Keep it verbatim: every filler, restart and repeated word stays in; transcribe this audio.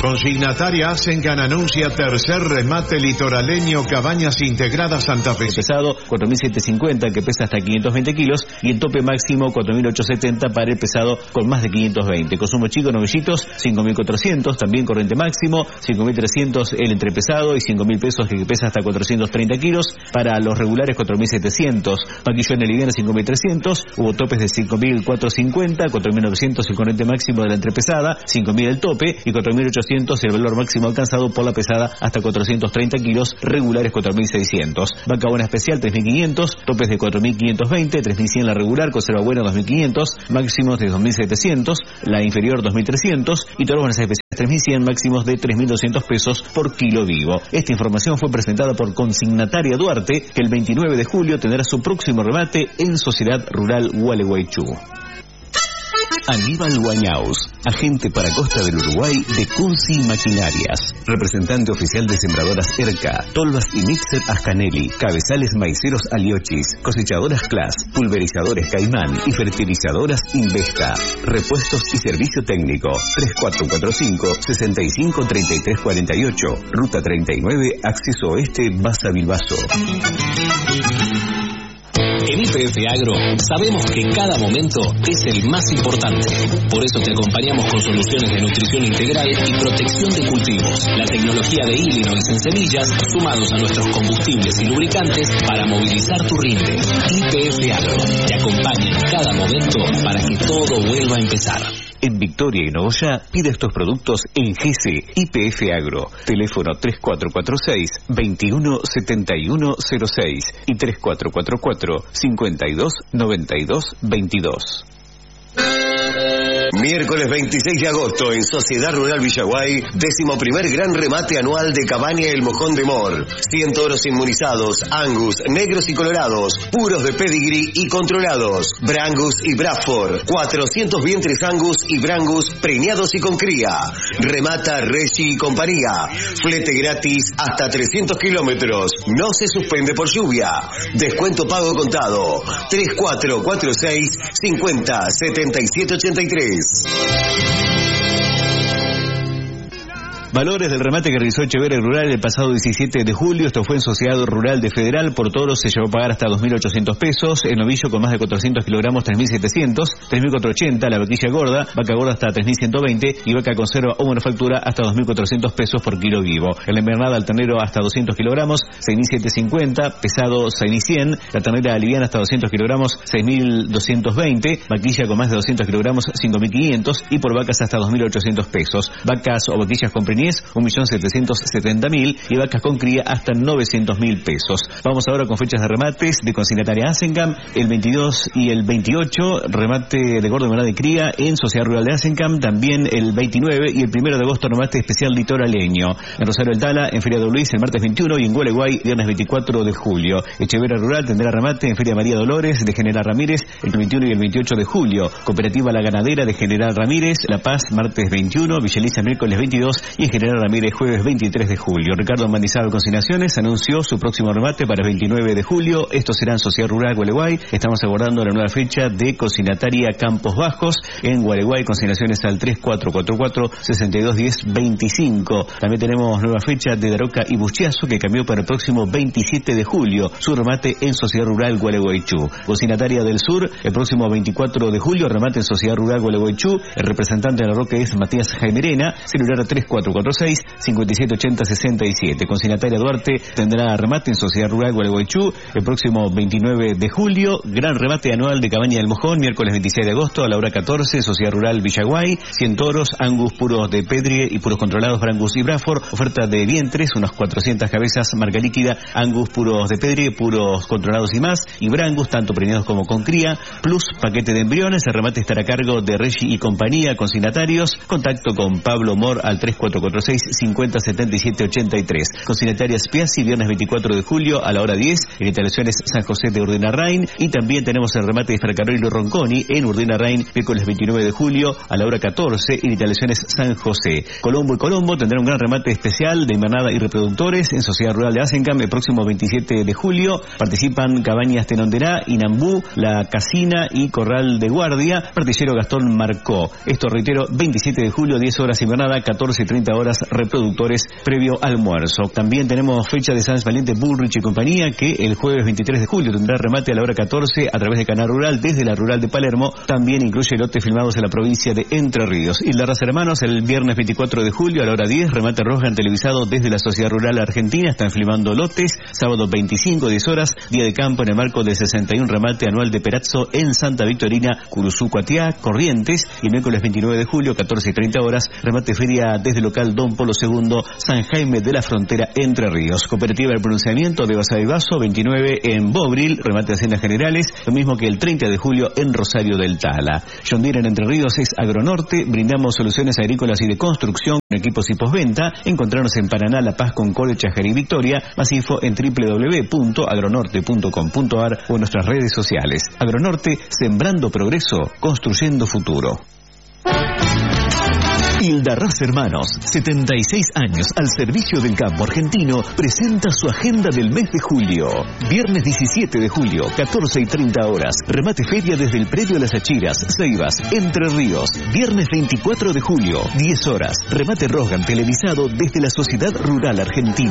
Consignataria Asengan anuncia tercer remate litoraleño Cabañas Integradas Santa Fe. El pesado cuatro mil setecientos cincuenta, que pesa hasta quinientos veinte kilos, y el tope máximo cuatro mil ochocientos setenta para el pesado con más de quinientos veinte. Consumo chico, novellitos, cinco mil cuatrocientos, también corriente máximo, cinco mil trescientos el entrepesado y cinco mil pesos que pesa hasta cuatrocientos treinta kilos. Para los regulares cuatro mil setecientos, maquillón liviana cinco mil trescientos, hubo topes de cinco mil cuatrocientos cincuenta, cuatro mil novecientos el corriente máximo de la entrepesada, cinco mil el tope y cuatro mil ochocientos el valor máximo alcanzado por la pesada hasta cuatrocientos treinta kilos, regulares cuatro mil seiscientos. Vaca buena especial tres mil quinientos, topes de cuatro mil quinientos veinte, tres mil cien la regular, conserva buena dos mil quinientos, máximos de dos mil setecientos, la inferior dos mil trescientos y todas buenas especiales tres mil cien, máximos de tres mil doscientos pesos por kilo vivo. Esta información fue presentada por Consignataria Duarte, que el veintinueve de julio tendrá su próximo remate en Sociedad Rural Gualeguaychú. Aníbal Guañaus, agente para Costa del Uruguay de Kunzi Maquinarias, representante oficial de sembradoras ERCA, Tolvas y Mixer Ascanelli, cabezales maiceros Aliochis, cosechadoras Clas, pulverizadores Caimán y fertilizadoras Investa, repuestos y servicio técnico, tres cuatro cuatro cinco, seis cinco, tres tres cuatro ocho, Ruta treinta y nueve, Acceso Oeste, Baza Bilbaso. En Y P F Agro sabemos que cada momento es el más importante. Por eso te acompañamos con soluciones de nutrición integral y protección de cultivos. La tecnología de Illinois en semillas, sumados a nuestros combustibles y lubricantes para movilizar tu rinde. Y P F Agro te acompaña en cada momento para que todo vuelva a empezar. En Victoria y Nogoyá, pide estos productos en G C Y P F Agro. Teléfono tres cuatro cuatro seis, veintiuno setenta y uno cero seis y tres cuatro cuatro cuatro, cincuenta y dos noventa y dos veintidós. Miércoles veintiséis de agosto en Sociedad Rural Villaguay, décimo primer gran remate anual de Cabaña El Mojón de Mor. cien toros inmunizados, Angus, negros y colorados, puros de pedigree y controlados, Brangus y Bradford, cuatrocientos vientres Angus y Brangus preñados y con cría. Remata Reggie y compañía, flete gratis hasta trescientos kilómetros, no se suspende por lluvia, descuento pago contado, tres cuatro cuatro seis, cincuenta, setenta y siete ochenta y tres. Valores del remate que realizó Echeverria Rural el pasado diecisiete de julio. Esto fue en Sociedad Rural de Federal. Por toros se llevó a pagar hasta dos mil ochocientos pesos. El novillo con más de cuatrocientos kilogramos, tres mil setecientos. tres mil cuatrocientos ochenta. La vaquilla gorda, vaca gorda hasta tres mil ciento veinte. Y vaca conserva o manufactura hasta dos mil cuatrocientos pesos por kilo vivo. En la invernada al ternero hasta doscientos kilogramos, seis mil setecientos cincuenta. Pesado seis mil cien. La ternera liviana hasta doscientos kilogramos, seis mil doscientos veinte. Vaquilla con más de doscientos kilogramos, cinco mil quinientos. Y por vacas hasta dos mil ochocientos pesos. Vacas o vaquillas con preñez, un millón setecientos setenta mil, y vacas con cría hasta novecientos mil pesos. Vamos ahora con fechas de remates de Consignataria Asengan. El veintidós y el veintiocho, remate de gordo de de cría en Sociedad Rural de Asengan. También el veintinueve y el primero de agosto, remate especial litoraleño. En Rosario del Tala, en Feria de Luis, el martes veintiuno, y en Gualeguay, viernes veinticuatro de julio. Echeverria Rural tendrá remate en Feria María Dolores de General Ramírez el veintiuno y el veintiocho de julio. Cooperativa La Ganadera de General Ramírez, La Paz, martes veintiuno, Villaliza miércoles veintidós y en General Ramírez jueves veintitrés de julio. Ricardo Mandizábal Consignaciones anunció su próximo remate para el veintinueve de julio. Esto será en Sociedad Rural Gualeguay. Estamos aguardando la nueva fecha de Consignataria Campos Bajos en Gualeguay. Consignaciones al tres cuatro cuatro cuatro, sesenta y dos diez veinticinco. También tenemos nueva fecha de Daroca y Buchiazo, que cambió para el próximo veintisiete de julio. Su remate en Sociedad Rural Gualeguaychú. Consignataria del Sur el próximo veinticuatro de julio, remate en Sociedad Rural Gualeguaychú. El representante de la Roca es Matías Jaimerena. Celular tres cuatro cuatro seis, cincuenta y siete ochenta sesenta y siete. Consignataria Duarte tendrá remate en Sociedad Rural Gualeguaychú el próximo veintinueve de julio. Gran remate anual de Cabaña del Mojón, miércoles veintiséis de agosto a la hora catorce, Sociedad Rural Villaguay. cien toros, Angus puros de Pedrie y puros controlados, Brangus y Bradford. Oferta de vientres, unas cuatrocientas cabezas, marca líquida, Angus puros de Pedrie, puros controlados y más, y Brangus, tanto preñados como con cría, plus paquete de embriones. El remate estará a cargo de Reggie y compañía, consignatarios. Contacto con Pablo Mor al tres cuatro cuatro seis, cincuenta setenta y siete ochenta y tres. Consignataria Spiazzi, viernes veinticuatro de julio a la hora diez en instalaciones San José de Urdenarrain. Y también tenemos el remate de Fercarril Ronconi en Urdenarrain, miércoles veintinueve de julio a la hora catorce en instalaciones San José. Colombo y Colombo tendrán un gran remate especial de invernada y reproductores en Sociedad Rural de Asengan el próximo veintisiete de julio. Participan Cabañas Tenonderá, Inambú, La Casina y Corral de Guardia. Partillero Gastón Marcó. Esto, reitero, veintisiete de julio, diez horas invernada, catorce y treinta horas horas reproductores previo almuerzo. También tenemos fecha de Sáenz Valiente, Bullrich y compañía, que el jueves veintitrés de julio tendrá remate a la hora catorce a través de Canal Rural desde la Rural de Palermo. También incluye lotes filmados en la provincia de Entre Ríos. Y la Raza Hermanos el viernes veinticuatro de julio a la hora diez, remate Rosgan televisado desde la Sociedad Rural Argentina. Están filmando lotes. Sábado veinticinco, diez horas, día de campo en el marco del sesenta y uno remate anual de Perazzo en Santa Victorina, Curuzú, Cuatiá, Corrientes. Y miércoles veintinueve de julio, catorce y treinta horas, remate feria desde local Don Polo segundo, San Jaime de la Frontera, Entre Ríos. Cooperativa del Pronunciamiento de Basay Baso, veintinueve en Bobril, remate de Haciendas Generales, lo mismo que el treinta de julio en Rosario del Tala. John Deere en Entre Ríos es Agronorte, brindamos soluciones agrícolas y de construcción, equipos y postventa. Encontrarnos en Paraná, La Paz, Concordia, Chajarí y Victoria. Más info en doble u doble u doble u punto agronorte punto com punto a r o en nuestras redes sociales. Agronorte, sembrando progreso, construyendo futuro. Ildarraz Hermanos, setenta y seis años al servicio del campo argentino, presenta su agenda del mes de julio. Viernes diecisiete de julio, catorce y treinta horas, remate feria desde el predio Las Achiras, Ceibas, Entre Ríos. Viernes veinticuatro de julio, diez horas, remate Rosgan televisado desde la Sociedad Rural Argentina.